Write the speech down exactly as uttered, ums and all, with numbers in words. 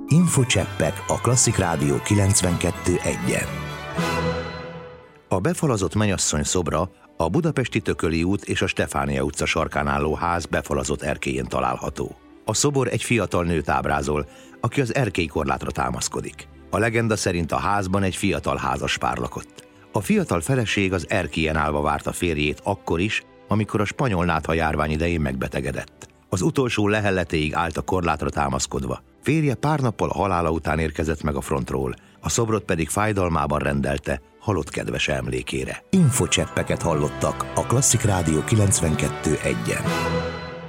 Infocseppek a Klasszik Rádió kilencvenkettő egyen. A befalazott mennyasszony szobra a budapesti Tököli út és a Stefánia utca sarkán álló ház befalazott erkélyén található. A szobor egy fiatal nőt ábrázol, aki az erkélykorlátra támaszkodik. A legenda szerint a házban egy fiatal házaspár lakott. A fiatal feleség az erkélyen állva várta férjét akkor is, amikor a spanyol nátha járvány idején megbetegedett. Az utolsó lehelletéig állt a korlátra támaszkodva. Férje pár nappal a halála után érkezett meg a frontról, a szobrot pedig fájdalmában rendelte halott kedvese emlékére. Infocseppeket hallottak a Klasszik Rádió kilencvenkettő egyen.